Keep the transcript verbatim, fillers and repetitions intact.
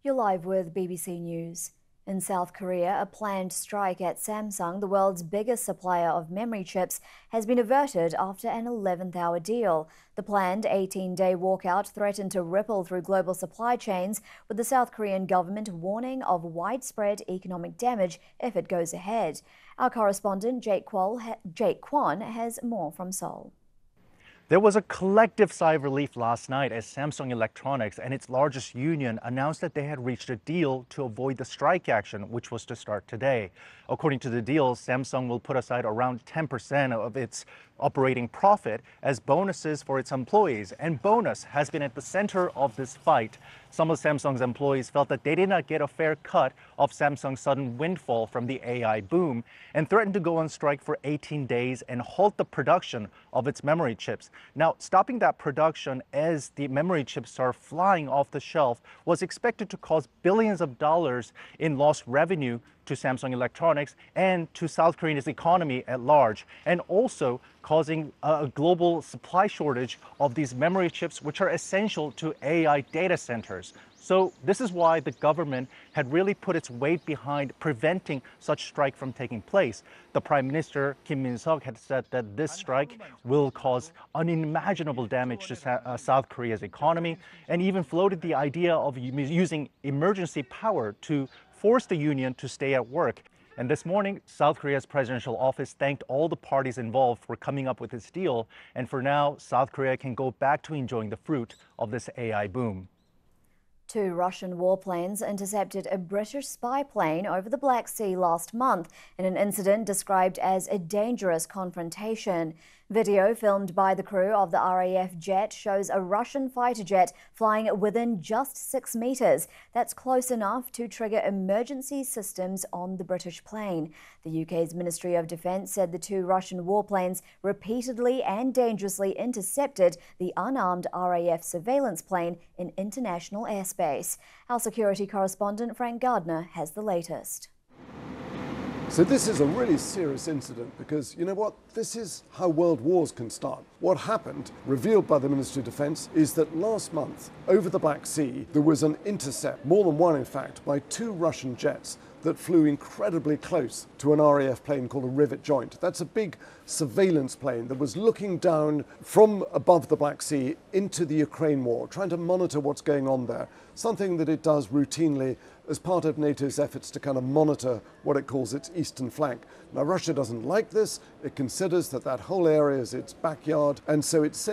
You're live with B B C News. In South Korea, a planned strike at Samsung, the world's biggest supplier of memory chips, has been averted after an eleventh hour deal. The planned eighteen-day walkout threatened to ripple through global supply chains, with the South Korean government warning of widespread economic damage if it goes ahead. Our correspondent Jake Kwon, Jake Kwon has more from Seoul. There was a collective sigh of relief last night as Samsung Electronics and its largest union announced that they had reached a deal to avoid the strike action, which was to start today. According to the deal, Samsung will put aside around ten percent of its operating profit as bonuses for its employees, and bonus has been at the center of this fight. Some of Samsung's employees felt that they did not get a fair cut of Samsung's sudden windfall from the A I boom and threatened to go on strike for eighteen days and halt the production of its memory chips. Now, stopping that production as the memory chips are flying off the shelf was expected to cause billions of dollars in lost revenue to Samsung Electronics and to South Korea's economy at large, and also causing a global supply shortage of these memory chips, which are essential to A I data centers. So this is why the government had really put its weight behind preventing such strike from taking place. The Prime Minister, Kim Min-seok, had said that this strike will cause unimaginable damage to Sa- uh, South Korea's economy, and even floated the idea of using emergency power to force the union to stay at work. And this morning, South Korea's presidential office thanked all the parties involved for coming up with this deal. And for now, South Korea can go back to enjoying the fruit of this A I boom. Two Russian warplanes intercepted a British spy plane over the Black Sea last month in an incident described as a dangerous confrontation. Video filmed by the crew of the R A F jet shows a Russian fighter jet flying within just six meters. That's close enough to trigger emergency systems on the British plane. The U K's Ministry of Defence said the two Russian warplanes repeatedly and dangerously intercepted the unarmed R A F surveillance plane in international airspace. Our security correspondent Frank Gardner has the latest. So this is a really serious incident because, you know what, this is how world wars can start. What happened, revealed by the Ministry of Defence, is that last month, over the Black Sea, there was an intercept, more than one in fact, by two Russian jets that flew incredibly close to an R A F plane called a Rivet Joint. That's a big surveillance plane that was looking down from above the Black Sea into the Ukraine war, trying to monitor what's going on there, something that it does routinely as part of NATO's efforts to kind of monitor what it calls its eastern flank. Now, Russia doesn't like this. It considers that that whole area is its backyard, and so it